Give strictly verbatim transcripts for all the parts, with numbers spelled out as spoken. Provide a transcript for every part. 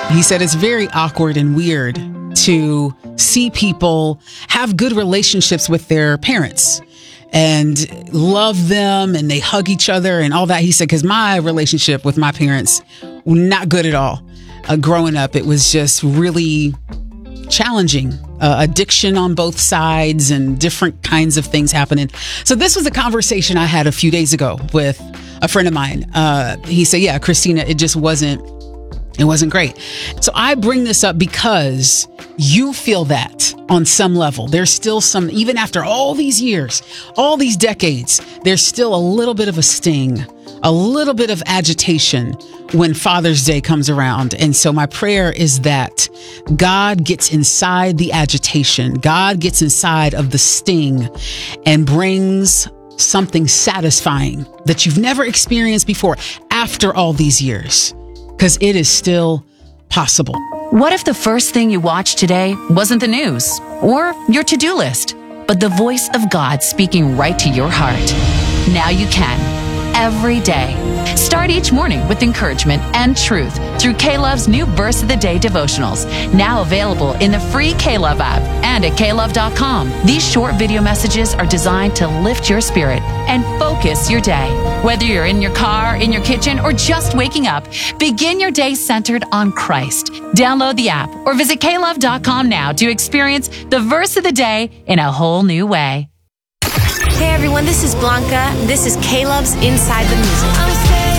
He said it's very awkward and weird to see people have good relationships with their parents and love them and they hug each other and all that. He said, because my relationship with my parents, not good at all. Uh, growing up, it was just really challenging. Uh, addiction on both sides and different kinds of things happening. So this was a conversation I had a few days ago with a friend of mine. Uh, he said, yeah, Christina, it just wasn't, it wasn't great. So I bring this up because you feel that on some level. There's still some, even after all these years, all these decades, there's still a little bit of a sting, a little bit of agitation when Father's Day comes around. And so my prayer is that God gets inside the agitation. God gets inside of the sting and brings something satisfying that you've never experienced before after all these years, because it is still possible. What if the first thing you watched today wasn't the news or your to-do list, but the voice of God speaking right to your heart? Now you can, every day. Start each morning with encouragement and truth through K-Love's new Verse of the Day devotionals, now available in the free K-Love app and at K Love dot com. These short video messages are designed to lift your spirit and focus your day. Whether you're in your car, in your kitchen, or just waking up, begin your day centered on Christ. Download the app or visit K Love dot com now to experience the Verse of the Day in a whole new way. Hey everyone, this is Blanca. This is K-Love's Inside the Music.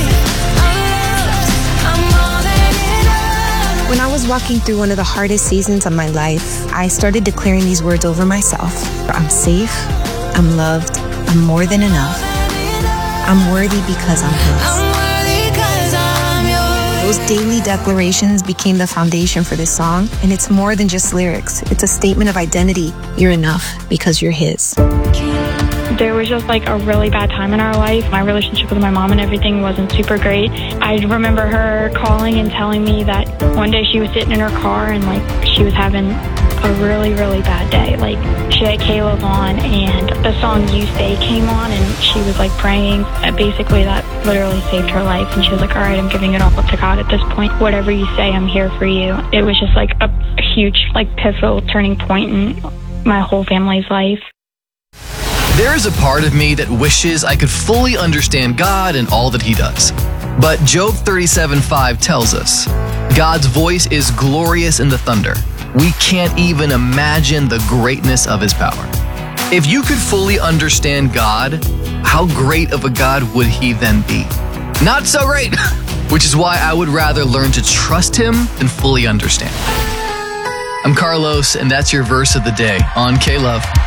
When I was walking through one of the hardest seasons of my life, I started declaring these words over myself. I'm safe, I'm loved, I'm more than enough. I'm worthy because I'm His. Those daily declarations became the foundation for this song, and it's more than just lyrics. It's a statement of identity. You're enough because you're His. There was just like a really bad time in our life. My relationship with my mom and everything wasn't super great. I remember her calling and telling me that one day she was sitting in her car and like she was having a really, really bad day. Like she had K-Love on and the song You Stay came on and she was like praying. And basically that literally saved her life. And she was like, all right, I'm giving it all up to God at this point. Whatever you say, I'm here for you. It was just like a huge, like pivotal turning point in my whole family's life. There is a part of me that wishes I could fully understand God and all that He does. But Job thirty-seven five tells us, God's voice is glorious in the thunder. We can't even imagine the greatness of His power. If you could fully understand God, how great of a God would He then be? Not so great, which is why I would rather learn to trust Him than fully understand. I'm Carlos, and that's your Verse of the Day on K-Love.